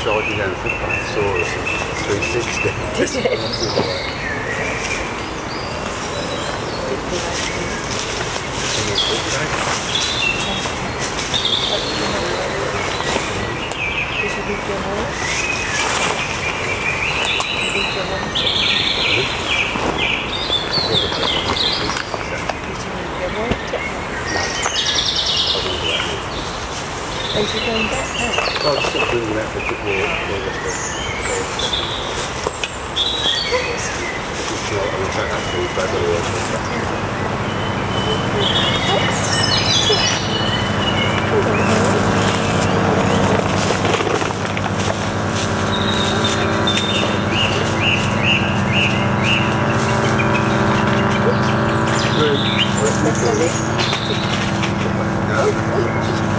charging anything, but I saw us at 360. Did it? Are you going back now? I'm still doing that for football. That's